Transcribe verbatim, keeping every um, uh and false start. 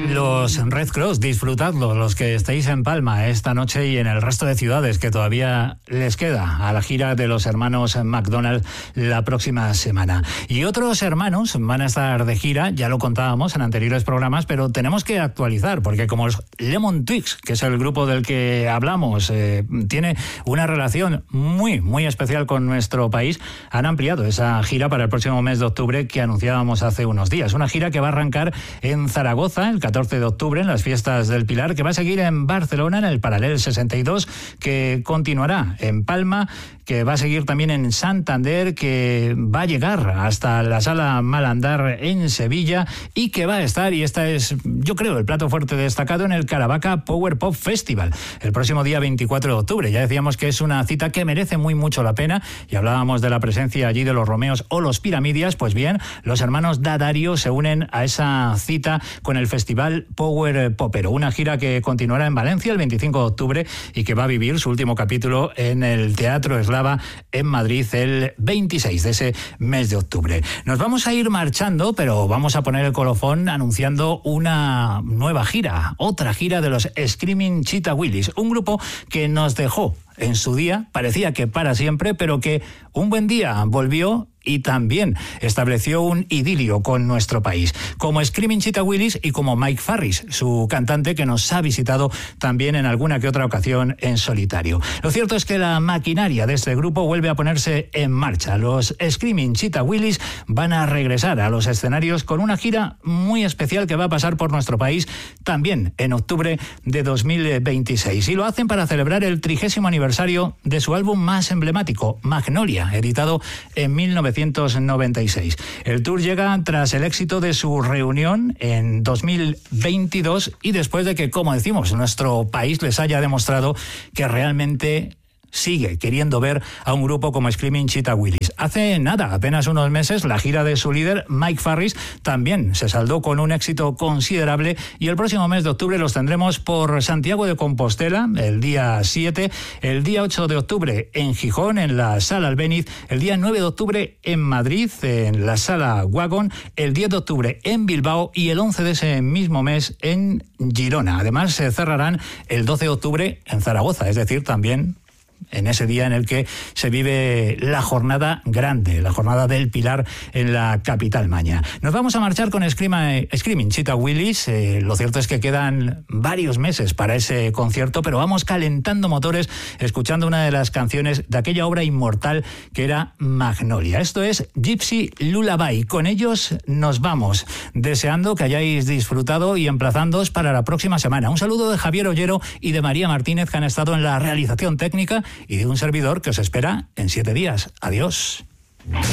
los Red Cross, disfrutadlos, los que estéis en Palma esta noche y en el resto de ciudades que todavía les queda a la gira de los hermanos McDonald la próxima semana. Y otros hermanos van a estar de gira, ya lo contábamos en anteriores programas, pero tenemos que actualizar, porque como los Lemon Twigs, que es el grupo del que hablamos, eh, tiene una relación muy, muy especial con nuestro país, han ampliado esa gira para el próximo mes de octubre que anunciábamos hace unos días. Una gira que va a arrancar en Zaragoza el catorce de octubre en las fiestas del Pilar, que va a seguir en Barcelona en el Paral·lel sesenta y dos, que continuará en Palma, que va a seguir también en Santander, que va a llegar hasta la Sala Malandar en Sevilla y que va a estar, y esta es, yo creo, el plato fuerte destacado, en el Caravaca Power Pop Festival el próximo día veinticuatro de octubre. Ya decíamos que es una cita que merece muy mucho la pena y hablábamos de la presencia allí de los Romeos o los Piramidias. Pues bien, los hermanos D'Addario se unen a esa cita con el Festival Power Popero, una gira que continuará en Valencia el veinticinco de octubre y que va a vivir su último capítulo en el Teatro Eslava en Madrid el veintiséis de ese mes de octubre. Nos vamos a ir marchando, pero vamos a poner el colofón anunciando una nueva gira, otra gira de los Screaming Cheetah Willis, un grupo que nos dejó en su día, parecía que para siempre, pero que un buen día volvió y también estableció un idilio con nuestro país, como Screaming Cheetah Willis y como Mike Farris, su cantante, que nos ha visitado también en alguna que otra ocasión en solitario. Lo cierto es que la maquinaria de este grupo vuelve a ponerse en marcha. Los Screaming Cheetah Willis van a regresar a los escenarios con una gira muy especial que va a pasar por nuestro país también en octubre de dos mil veintiséis, y lo hacen para celebrar el trigésimo aniversario de su álbum más emblemático, Magnolia, editado en mil novecientos noventa y seis. El tour llega tras el éxito de su reunión en dos mil veintidós y después de que, como decimos, nuestro país les haya demostrado que realmente sigue queriendo ver a un grupo como Screaming Cheetah Willis. Hace nada, apenas unos meses, la gira de su líder, Mike Farris, también se saldó con un éxito considerable, y el próximo mes de octubre los tendremos por Santiago de Compostela, el día siete, el día ocho de octubre en Gijón, en la Sala Albéniz, el día nueve de octubre en Madrid, en la Sala Wagon, el diez de octubre en Bilbao y el once de ese mismo mes en Girona. Además, se cerrarán el doce de octubre en Zaragoza, es decir, también en ese día en el que se vive la jornada grande, la jornada del Pilar en la capital maña. Nos vamos a marchar con Screaming Cheetah Willis. Eh, lo cierto es que quedan varios meses para ese concierto, pero vamos calentando motores escuchando una de las canciones de aquella obra inmortal que era Magnolia. Esto es Gypsy Lullaby. Con ellos nos vamos, deseando que hayáis disfrutado y emplazándoos para la próxima semana. Un saludo de Javier Ollero y de María Martínez, que han estado en la realización técnica, y de un servidor que os espera en siete días. Adiós.